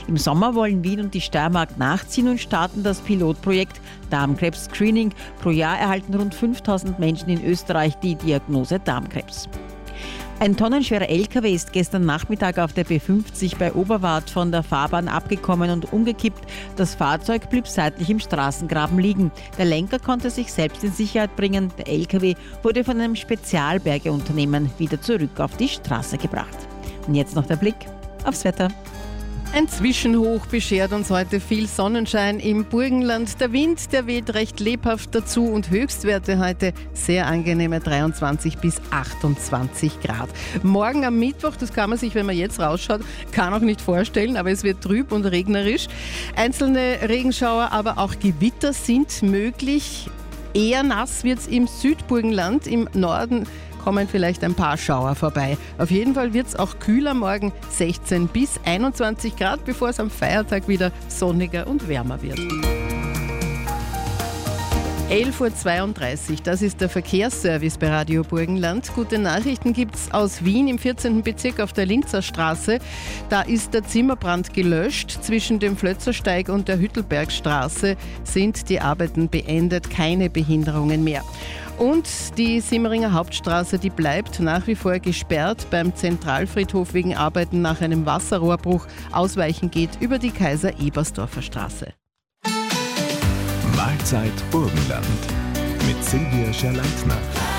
Im Sommer wollen Wien und die Steiermark nachziehen und starten das Pilotprojekt Darmkrebs-Screening. Pro Jahr erhalten rund 5000 Menschen in Österreich die Diagnose Darmkrebs. Ein tonnenschwerer LKW ist gestern Nachmittag auf der B50 bei Oberwart von der Fahrbahn abgekommen und umgekippt. Das Fahrzeug blieb seitlich im Straßengraben liegen. Der Lenker konnte sich selbst in Sicherheit bringen. Der LKW wurde von einem Spezialbergeunternehmen wieder zurück auf die Straße gebracht. Und jetzt noch der Blick aufs Wetter. Ein Zwischenhoch beschert uns heute viel Sonnenschein im Burgenland. Der Wind, der weht recht lebhaft dazu und Höchstwerte heute sehr angenehme 23 bis 28 Grad. Morgen am Mittwoch, das kann man sich, wenn man jetzt rausschaut, kann auch nicht vorstellen, aber es wird trüb und regnerisch. Einzelne Regenschauer, aber auch Gewitter sind möglich. Eher nass wird es im Südburgenland, im Norden kommen vielleicht ein paar Schauer vorbei. Auf jeden Fall wird es auch kühler morgen, 16 bis 21 Grad, bevor es am Feiertag wieder sonniger und wärmer wird. 11.32 Uhr, das ist der Verkehrsservice bei Radio Burgenland. Gute Nachrichten gibt es aus Wien im 14. Bezirk auf der Linzer Straße. Da ist der Zimmerbrand gelöscht. Zwischen dem Flötzersteig und der Hüttelbergstraße sind die Arbeiten beendet, keine Behinderungen mehr. Und die Simmeringer Hauptstraße, die bleibt nach wie vor gesperrt beim Zentralfriedhof wegen Arbeiten nach einem Wasserrohrbruch. Ausweichen geht über die Kaiser-Ebersdorfer Straße. Mahlzeit Burgenland mit Silvia Scherleitner.